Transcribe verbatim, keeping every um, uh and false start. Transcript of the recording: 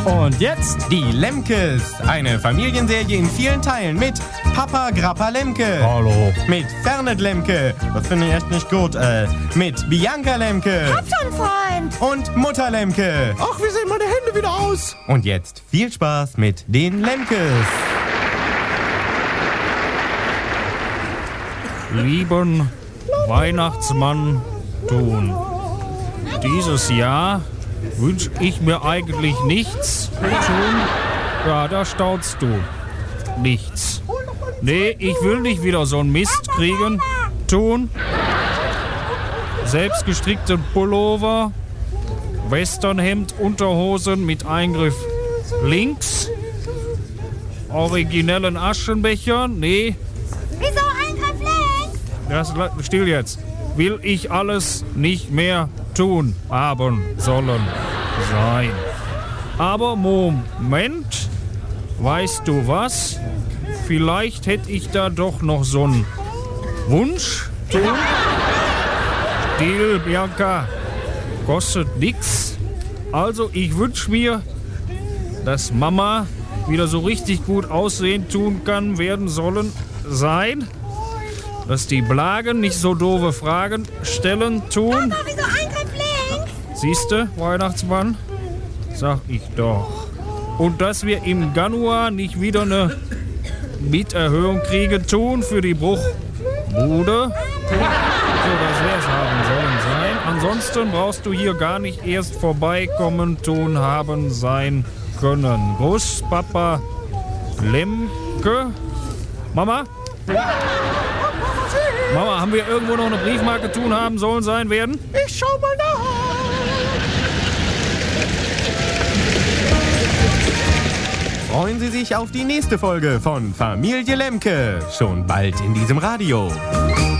Und jetzt die Lemkes. Eine Familienserie in vielen Teilen mit Papa Grappa Lemke. Hallo. Mit Fernet Lemke. Das finde ich echt nicht gut. Äh, mit Bianca Lemke. Hab schon, Freund. Und Mutter Lemke. Ach, wie sehen meine Hände wieder aus? Und jetzt viel Spaß mit den Lemkes. Lieben Weihnachtsmann Thun, dieses Jahr wünsche ich mir eigentlich nichts. Thun, ja, da staunst du. Nichts. Nee, ich will nicht wieder so einen Mist kriegen. Thun, selbstgestrickten Pullover, Westernhemd, Unterhosen mit Eingriff links, originellen Aschenbecher, nee. Wieso Eingriff links? Das, still jetzt. Will ich alles nicht mehr tun, haben, sollen, sein. Aber Moment, weißt du was? Vielleicht hätte ich da doch noch so einen Wunsch. Tun. Deal, Bianca. Kostet nix. Also ich wünsche mir, dass Mama wieder so richtig gut aussehen tun kann, werden sollen, sein. Dass die Blagen nicht so doofe Fragen stellen tun. Papa, wieso Eingriff links? Siehste, Weihnachtsmann? Sag ich doch. Und dass wir im Januar nicht wieder eine Mieterhöhung kriegen tun für die Bruchbude. So, das wär's haben sollen sein. Ansonsten brauchst du hier gar nicht erst vorbeikommen, tun, haben, sein können. Gruß, Papa Lemke. Mama? Mama, haben wir irgendwo noch eine Briefmarke tun, haben, sollen, sein, werden? Ich schau mal nach. Freuen Sie sich auf die nächste Folge von Familie Lemke. Schon bald in diesem Radio.